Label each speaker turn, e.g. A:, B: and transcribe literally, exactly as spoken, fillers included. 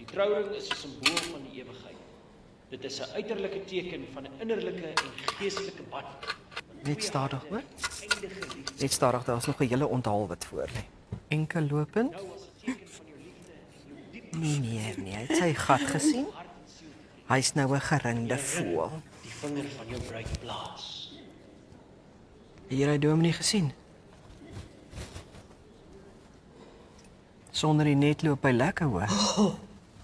A: Die trouring is 'n simbool van die ewigheid. Dit is 'n uiterlike teken van 'n innerlike en geestelike band.
B: Net stadig, hoor. Net stadig, daar is nog 'n hele onthaal wat voor lê. Enkel lopend. Nee, nee, nee, het sy gat gesien? Hy's nou 'n geringde voël.
A: Die vinger van jou bruid blaas.
B: Hier hy Dominee gesien. Sonder die net loop hy lekker, hoor.